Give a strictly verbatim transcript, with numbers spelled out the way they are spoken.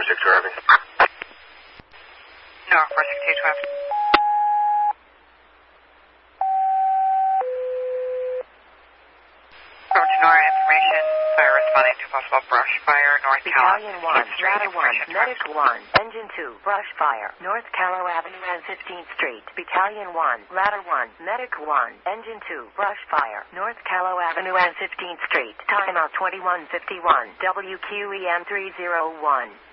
six Irving. No, four six two twelve. Over to Nora, information. Fire responding to possible brush fire, North Battalion Cal. one, Ladder one, Medic one, Engine two, brush fire, North Callow Avenue and fifteenth Street. Battalion one, Ladder one, Medic one, Engine two, brush fire, North Callow Avenue and fifteenth Street. Timeout twenty-one fifty-one, W Q E M three oh one.